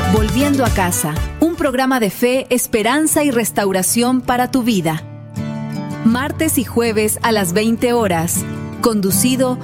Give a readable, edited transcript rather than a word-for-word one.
Volviendo a casa, un programa de fe, esperanza y restauración para tu vida. Martes y jueves a las 20 horas, conducido